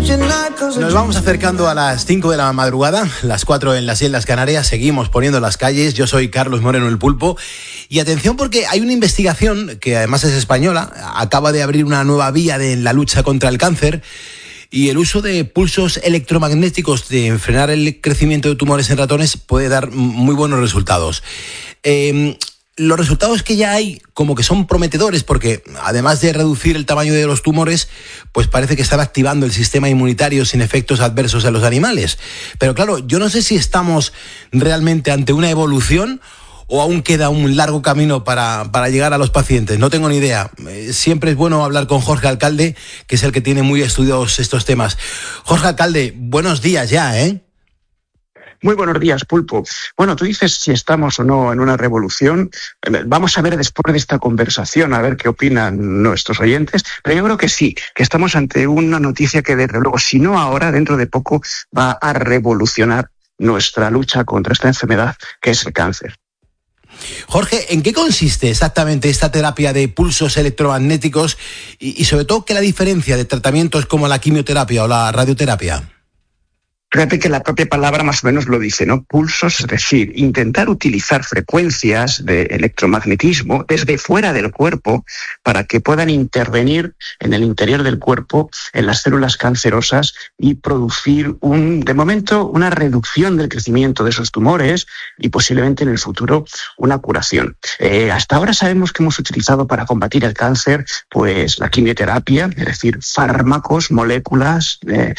Nos vamos acercando a las 5 de la madrugada, las 4 en las Islas Canarias, seguimos poniendo las calles. Yo soy Carlos Moreno, el Pulpo. Y atención, porque hay una investigación, que además es española, acaba de abrir una nueva vía en la lucha contra el cáncer, y el uso de pulsos electromagnéticos de frenar el crecimiento de tumores en ratones puede dar muy buenos resultados. Los resultados que ya hay como que son prometedores, porque además de reducir el tamaño de los tumores, pues parece que están activando el sistema inmunitario sin efectos adversos en los animales. Pero claro, yo no sé si estamos realmente ante una evolución o aún queda un largo camino para llegar a los pacientes. No tengo ni idea. Siempre es bueno hablar con Jorge Alcalde, que es el que tiene muy estudiados estos temas. Jorge Alcalde, buenos días ya, ¿eh? Muy buenos días, Pulpo. Bueno, tú dices si estamos o no en una revolución. Vamos a ver después de esta conversación, a ver qué opinan nuestros oyentes. Pero yo creo que sí, que estamos ante una noticia que desde luego, si no ahora, dentro de poco, va a revolucionar nuestra lucha contra esta enfermedad que es el cáncer. Jorge, ¿en qué consiste exactamente esta terapia de pulsos electromagnéticos y sobre todo qué es la diferencia de tratamientos como la quimioterapia o la radioterapia? Fíjate que la propia palabra más o menos lo dice, ¿no? Pulsos, es decir, intentar utilizar frecuencias de electromagnetismo desde fuera del cuerpo para que puedan intervenir en el interior del cuerpo, en las células cancerosas y producir, de momento, una reducción del crecimiento de esos tumores y posiblemente en el futuro una curación. Hasta ahora sabemos que hemos utilizado para combatir el cáncer pues la quimioterapia, es decir, fármacos, moléculas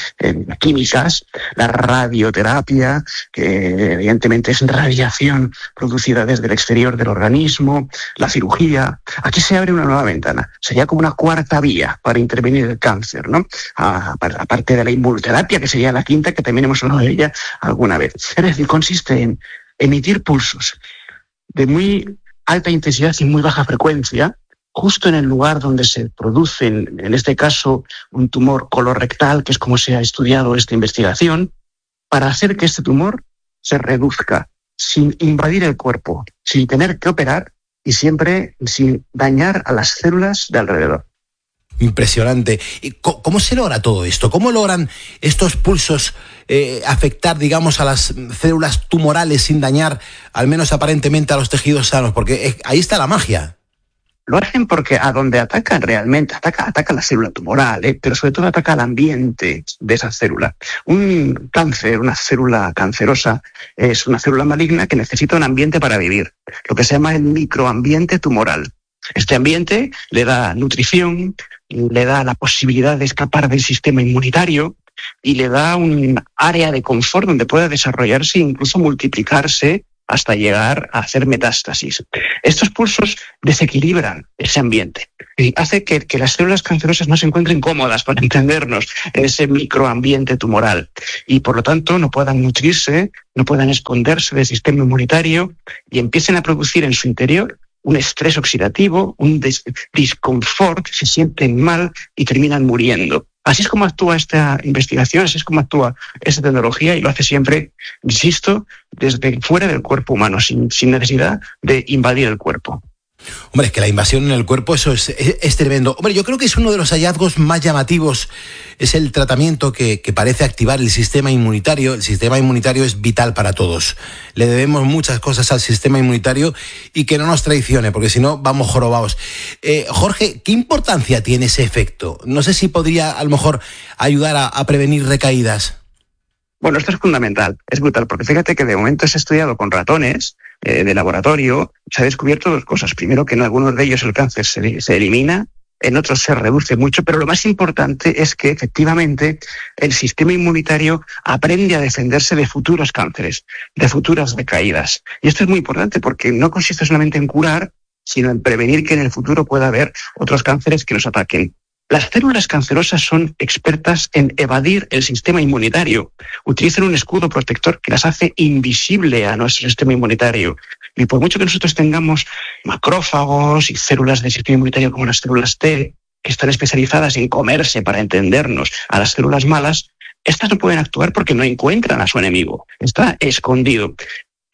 químicas, la radioterapia, que evidentemente es radiación producida desde el exterior del organismo, la cirugía. Aquí se abre una nueva ventana. Sería como una cuarta vía para intervenir el cáncer, ¿no? Aparte de la inmunoterapia, que sería la quinta, que también hemos hablado de ella alguna vez. Es decir, consiste en emitir pulsos de muy alta intensidad y muy baja frecuencia, justo en el lugar donde se produce, en este caso, un tumor colorectal, que es como se ha estudiado esta investigación, para hacer que este tumor se reduzca sin invadir el cuerpo, sin tener que operar y siempre sin dañar a las células de alrededor. Impresionante. ¿Cómo se logra todo esto? ¿Cómo logran estos pulsos afectar, digamos, a las células tumorales sin dañar, al menos aparentemente, a los tejidos sanos? Porque ahí está la magia. Lo hacen porque a donde atacan realmente, ataca la célula tumoral, pero sobre todo ataca al ambiente de esa célula. Un cáncer, una célula cancerosa, es una célula maligna que necesita un ambiente para vivir, lo que se llama el microambiente tumoral. Este ambiente le da nutrición, le da la posibilidad de escapar del sistema inmunitario y le da un área de confort donde pueda desarrollarse e incluso multiplicarse hasta llegar a hacer metástasis. Estos pulsos desequilibran ese ambiente y hace que las células cancerosas no se encuentren cómodas, para entendernos, en ese microambiente tumoral y por lo tanto no puedan nutrirse, no puedan esconderse del sistema inmunitario y empiecen a producir en su interior un estrés oxidativo, un disconfort, se sienten mal y terminan muriendo. Así es como actúa esta investigación, así es como actúa esta tecnología y lo hace siempre, insisto, desde fuera del cuerpo humano, sin necesidad de invadir el cuerpo. Hombre, es que la invasión en el cuerpo, eso es tremendo. Hombre, yo creo que es uno de los hallazgos más llamativos, es el tratamiento que parece activar el sistema inmunitario. El sistema inmunitario es vital para todos. Le debemos muchas cosas al sistema inmunitario y que no nos traicione, porque si no, vamos jorobados. Jorge, ¿qué importancia tiene ese efecto? No sé si podría, a lo mejor, ayudar a prevenir recaídas. Bueno, esto es fundamental, es brutal, porque fíjate que de momento se ha estudiado con ratones de laboratorio, se ha descubierto dos cosas. Primero, que en algunos de ellos el cáncer se elimina, en otros se reduce mucho, pero lo más importante es que efectivamente el sistema inmunitario aprende a defenderse de futuros cánceres, de futuras recaídas. Y esto es muy importante porque no consiste solamente en curar, sino en prevenir que en el futuro pueda haber otros cánceres que nos ataquen. Las células cancerosas son expertas en evadir el sistema inmunitario. Utilizan un escudo protector que las hace invisible a nuestro sistema inmunitario. Y por mucho que nosotros tengamos macrófagos y células del sistema inmunitario como las células T, que están especializadas en comerse, para entendernos, a las células malas, estas no pueden actuar porque no encuentran a su enemigo. Está escondido.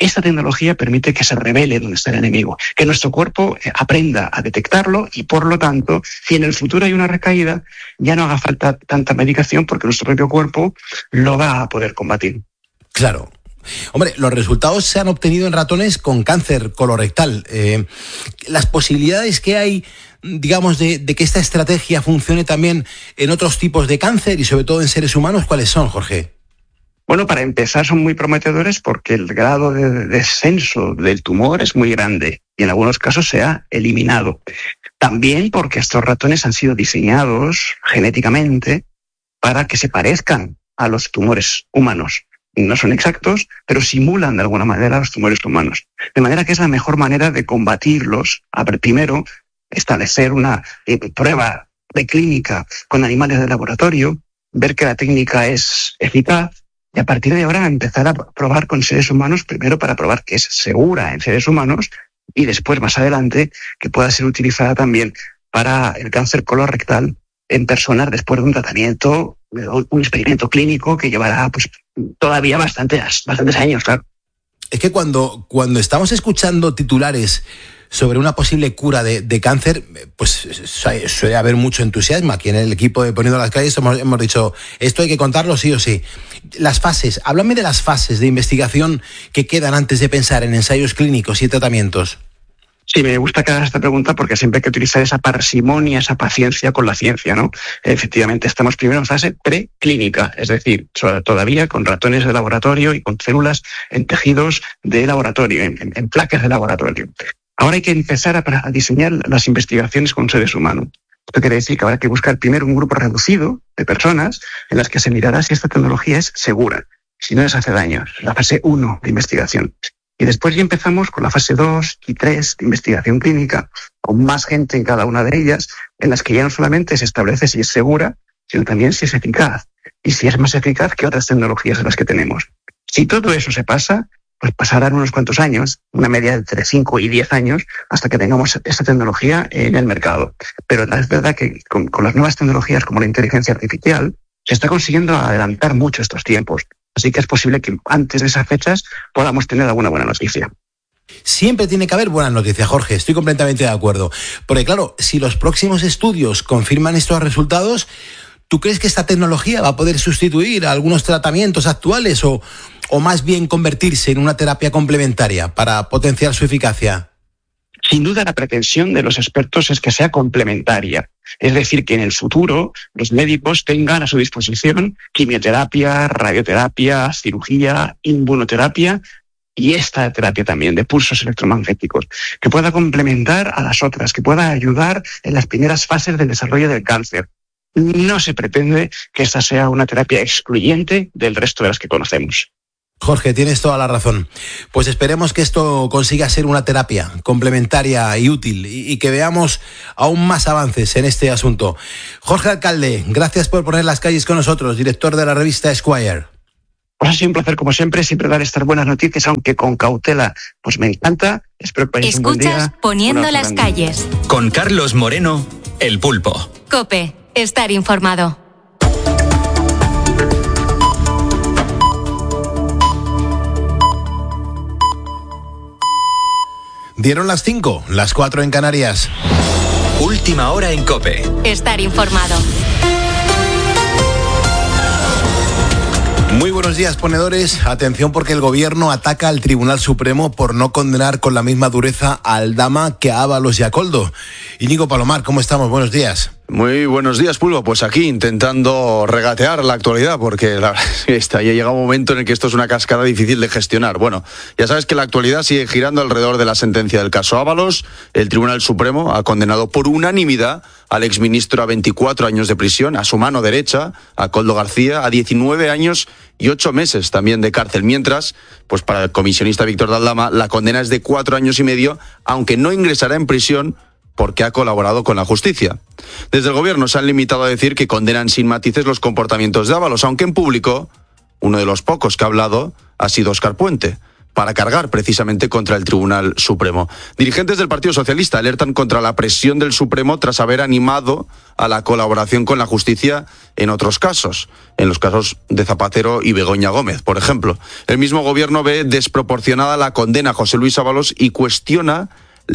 Esta tecnología permite que se revele dónde está el enemigo, que nuestro cuerpo aprenda a detectarlo y, por lo tanto, si en el futuro hay una recaída, ya no haga falta tanta medicación porque nuestro propio cuerpo lo va a poder combatir. Claro. Hombre, los resultados se han obtenido en ratones con cáncer colorectal. Las posibilidades que hay, digamos, de que esta estrategia funcione también en otros tipos de cáncer y sobre todo en seres humanos, ¿cuáles son, Jorge? Bueno, para empezar son muy prometedores porque el grado de descenso del tumor es muy grande y en algunos casos se ha eliminado. También porque estos ratones han sido diseñados genéticamente para que se parezcan a los tumores humanos. No son exactos, pero simulan de alguna manera los tumores humanos. De manera que es la mejor manera de combatirlos. A ver, primero, establecer una prueba preclínica con animales de laboratorio, ver que la técnica es eficaz, y a partir de ahora empezar a probar con seres humanos, primero para probar que es segura en seres humanos y después, más adelante, que pueda ser utilizada también para el cáncer colorectal en personas después de un tratamiento, un experimento clínico que llevará pues todavía bastantes años, claro. Es que cuando estamos escuchando titulares sobre una posible cura de cáncer, pues suele haber mucho entusiasmo. Aquí en el equipo de Poniendo las Calles hemos dicho, esto hay que contarlo sí o sí. Las fases, háblame de las fases de investigación que quedan antes de pensar en ensayos clínicos y tratamientos. Sí, me gusta que hagas esta pregunta porque siempre hay que utilizar esa parsimonia, esa paciencia con la ciencia, ¿no? Efectivamente, estamos primero en fase preclínica, es decir, todavía con ratones de laboratorio y con células en tejidos de laboratorio, en placas de laboratorio. Ahora hay que empezar a diseñar las investigaciones con seres humanos. Esto quiere decir que habrá que buscar primero un grupo reducido de personas en las que se mirará si esta tecnología es segura, si no les hace daño. La fase 1 de investigación. Y después ya empezamos con la fase 2 y 3 de investigación clínica, con más gente en cada una de ellas, en las que ya no solamente se establece si es segura, sino también si es eficaz. Y si es más eficaz que otras tecnologías de las que tenemos. Si todo eso se pasa, pues pasarán unos cuantos años, una media de entre 5 y 10 años, hasta que tengamos esta tecnología en el mercado. Pero es verdad que con las nuevas tecnologías como la inteligencia artificial, se está consiguiendo adelantar mucho estos tiempos. Así que es posible que antes de esas fechas podamos tener alguna buena noticia. Siempre tiene que haber buenas noticias, Jorge, estoy completamente de acuerdo. Porque claro, si los próximos estudios confirman estos resultados, ¿tú crees que esta tecnología va a poder sustituir a algunos tratamientos actuales o más bien convertirse en una terapia complementaria para potenciar su eficacia? Sin duda la pretensión de los expertos es que sea complementaria. Es decir, que en el futuro los médicos tengan a su disposición quimioterapia, radioterapia, cirugía, inmunoterapia y esta terapia también de pulsos electromagnéticos, que pueda complementar a las otras, que pueda ayudar en las primeras fases del desarrollo del cáncer. No se pretende que esta sea una terapia excluyente del resto de las que conocemos. Jorge, tienes toda la razón. Pues esperemos que esto consiga ser una terapia complementaria y útil y que veamos aún más avances en este asunto. Jorge Alcalde, gracias por poner las calles con nosotros, director de la revista Esquire. Pues ha sido un placer, como siempre dar estas buenas noticias, aunque con cautela. Pues me encanta. Espero que paséis un buen día. Escuchas Poniendo las Calles. Con Carlos Moreno, El Pulpo. COPE, estar informado. Dieron las 5, las 4 en Canarias. Última hora en COPE. Estar informado. Muy buenos días, ponedores. Atención porque el gobierno ataca al Tribunal Supremo por no condenar con la misma dureza a Aldama que a Ábalos y a Koldo. Íñigo Palomar, ¿cómo estamos? Buenos días. Muy buenos días, Pulpo. Pues aquí intentando regatear la actualidad, porque la verdad es que ya llega un momento en el que esto es una cascada difícil de gestionar. Bueno, ya sabes que la actualidad sigue girando alrededor de la sentencia del caso Ábalos. El Tribunal Supremo ha condenado por unanimidad al exministro a 24 años de prisión, a su mano derecha, a Koldo García, a 19 años y 8 meses también de cárcel. Mientras, pues para el comisionista Víctor de Aldama, la condena es de 4 años y medio, aunque no ingresará en prisión porque ha colaborado con la justicia. Desde el gobierno se han limitado a decir que condenan sin matices los comportamientos de Ábalos, aunque en público uno de los pocos que ha hablado ha sido Óscar Puente. para cargar precisamente contra el Tribunal Supremo. Dirigentes del Partido Socialista alertan contra la presión del Supremo tras haber animado a la colaboración con la justicia en otros casos, en los casos de Zapatero y Begoña Gómez, por ejemplo. El mismo gobierno ve desproporcionada la condena a José Luis Ábalos y cuestiona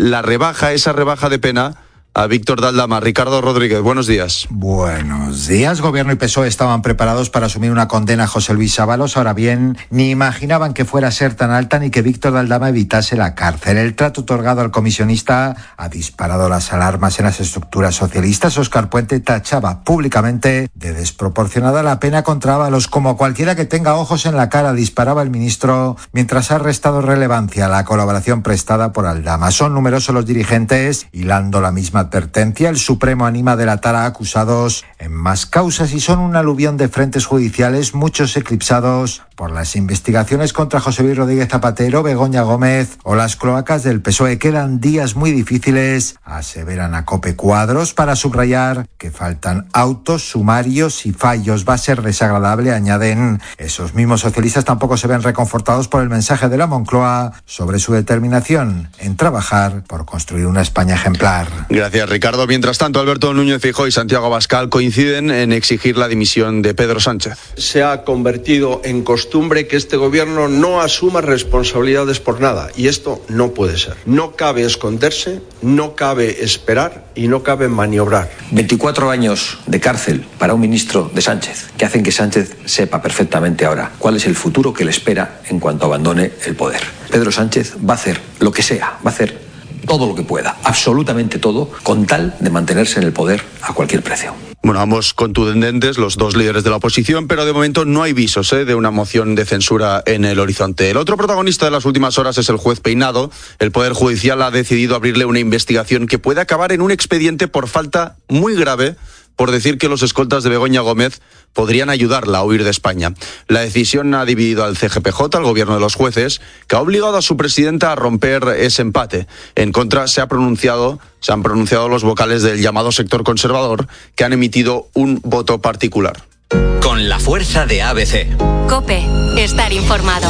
esa rebaja de pena a Víctor de Aldama. Ricardo Rodríguez, buenos días. Buenos días. Gobierno y PSOE estaban preparados para asumir una condena a José Luis Ábalos. Ahora bien, ni imaginaban que fuera a ser tan alta ni que Víctor de Aldama evitase la cárcel. El trato otorgado al comisionista ha disparado las alarmas en las estructuras socialistas. Óscar Puente tachaba públicamente de desproporcionada la pena contra Ábalos. Como cualquiera que tenga ojos en la cara, disparaba el ministro, mientras ha restado relevancia a la colaboración prestada por Aldama. Son numerosos los dirigentes hilando la misma advertencia. El Supremo anima a delatar a acusados en más causas y son un aluvión de frentes judiciales, muchos eclipsados por las investigaciones contra José Luis Rodríguez Zapatero, Begoña Gómez o las cloacas del PSOE. Quedan días muy difíciles, aseveran a COPE. Cuadros para subrayar que faltan autos, sumarios y fallos. Va a ser desagradable, añaden. Esos mismos socialistas tampoco se ven reconfortados por el mensaje de la Moncloa sobre su determinación en trabajar por construir una España ejemplar. Gracias, Ricardo. Mientras tanto, Alberto Núñez Feijóo y Santiago Abascal coinciden en exigir la dimisión de Pedro Sánchez. Se ha convertido en costumbre que este gobierno no asuma responsabilidades por nada, y esto no puede ser. No cabe esconderse, no cabe esperar y no cabe maniobrar. 24 años de cárcel para un ministro de Sánchez, que hacen que Sánchez sepa perfectamente ahora cuál es el futuro que le espera en cuanto abandone el poder. Pedro Sánchez va a hacer lo que sea, va a hacer todo lo que pueda, absolutamente todo, con tal de mantenerse en el poder a cualquier precio. Bueno, ambos contundentes, los dos líderes de la oposición, pero de momento no hay visos de una moción de censura en el horizonte. El otro protagonista de las últimas horas es el juez Peinado. El Poder Judicial ha decidido abrirle una investigación que puede acabar en un expediente por falta muy grave, por decir que los escoltas de Begoña Gómez podrían ayudarla a huir de España. La decisión ha dividido al CGPJ, al gobierno de los jueces, que ha obligado a su presidenta a romper ese empate. En contra se han pronunciado los vocales del llamado sector conservador, que han emitido un voto particular. Con la fuerza de ABC. COPE. Estar informado.